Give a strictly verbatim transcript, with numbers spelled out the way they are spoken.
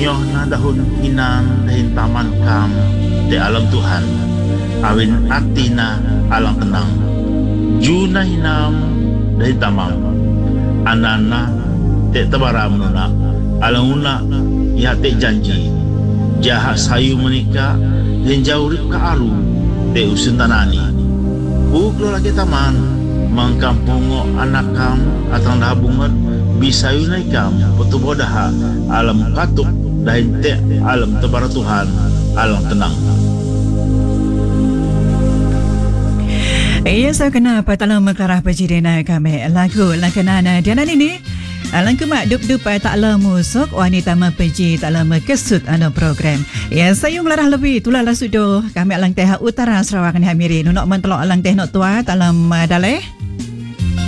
nyoh na dahon hinan dahin taman kam te alam Tuhan. Awin ati na alang tenang. Juna hinam dahin tamam. Anana te tabaram nuna. Alang una ya te janji. Jahat sayu menikah dan jauh rip ka aru te usun tanani. Buklo lagi taman mangkampungo anak kam atang labungat bisa yunai kam putu bodaha alam katuk dahin te alam tebara Tuhan alam tenang. Iya saya kena apa dalam mengkarah pejirina kami lagu langkanana dia ini alang kemak dup-dup tak lah musuk wanita mempeji tak lah mekesut anu program. Ya sayung larah lebih tulah lah sudo kami alang teh utara Sarawak ni hamiri nunok mentelok alang teh nok tua dalam daleh.